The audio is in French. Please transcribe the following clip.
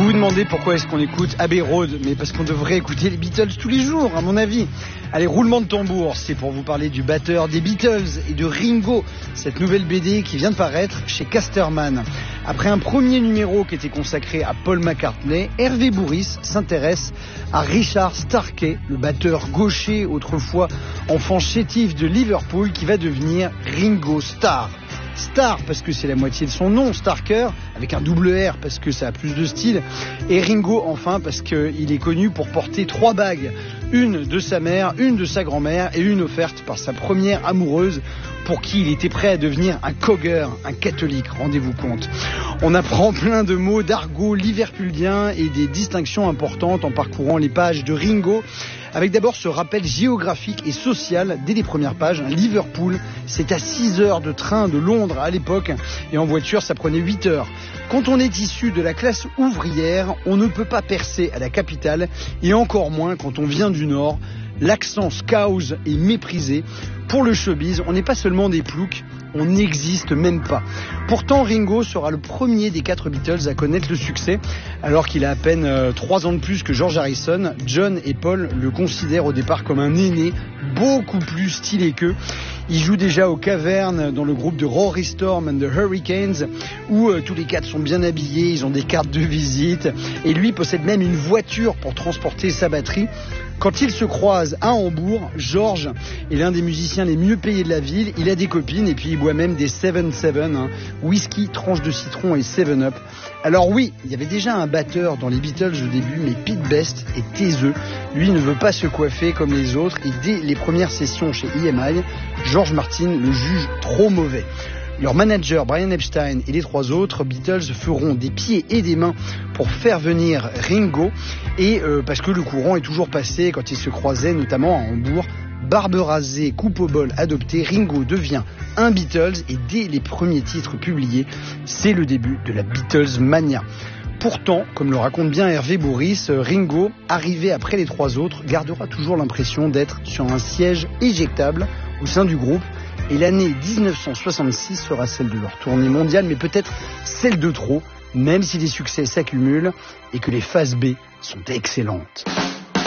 Vous vous demandez pourquoi est-ce qu'on écoute Abbey Road, mais parce qu'on devrait écouter les Beatles tous les jours, à mon avis. Allez, roulement de tambour, c'est pour vous parler du batteur des Beatles et de Ringo, cette nouvelle BD qui vient de paraître chez Casterman. Après un premier numéro qui était consacré à Paul McCartney, Hervé Bourris s'intéresse à Richard Starkey, le batteur gaucher, autrefois enfant chétif de Liverpool, qui va devenir Ringo Starr. Starr parce que c'est la moitié de son nom, Starker, avec un double R parce que ça a plus de style, et Ringo enfin parce qu'il est connu pour porter 3 bagues, une de sa mère, une de sa grand-mère et une offerte par sa première amoureuse pour qui il était prêt à devenir un cogger, un catholique, rendez-vous compte. On apprend plein de mots d'argot liverpuldien et des distinctions importantes en parcourant les pages de Ringo, avec d'abord ce rappel géographique et social dès les premières pages. Liverpool, c'est à 6 heures de train de Londres à l'époque, et en voiture ça prenait 8 heures. Quand on est issu de la classe ouvrière, on ne peut pas percer à la capitale, et encore moins quand on vient du Nord. L'accent scouse est méprisé. Pour le showbiz, on n'est pas seulement des ploucs, on n'existe même pas. Pourtant, Ringo sera le premier des 4 Beatles à connaître le succès. Alors qu'il a à peine 3 ans de plus que George Harrison, John et Paul le considèrent au départ comme un aîné, beaucoup plus stylé qu'eux. Il joue déjà aux cavernes dans le groupe de Rory Storm and the Hurricanes, où tous les 4 sont bien habillés, ils ont des cartes de visite, et lui possède même une voiture pour transporter sa batterie. Quand ils se croisent à Hambourg, George est l'un des musiciens les mieux payés de la ville, il a des copines et puis il boit même des 7-7, whisky, tranche de citron et 7-Up. Alors oui, il y avait déjà un batteur dans les Beatles au début, mais Pete Best est taiseux. Lui ne veut pas se coiffer comme les autres et dès les premières sessions chez EMI, George Martin le juge trop mauvais. Leur manager Brian Epstein et les 3 autres Beatles feront des pieds et des mains pour faire venir Ringo, et parce que le courant est toujours passé quand ils se croisaient, notamment à Hambourg. Barbe rasée, coupe au bol adoptée, Ringo devient un Beatles, et dès les premiers titres publiés, c'est le début de la Beatles mania. Pourtant, comme le raconte bien Hervé Bourris, Ringo, arrivé après les 3 autres, gardera toujours l'impression d'être sur un siège éjectable au sein du groupe. Et l'année 1966 sera celle de leur tournée mondiale, mais peut-être celle de trop, même si les succès s'accumulent et que les phases B sont excellentes.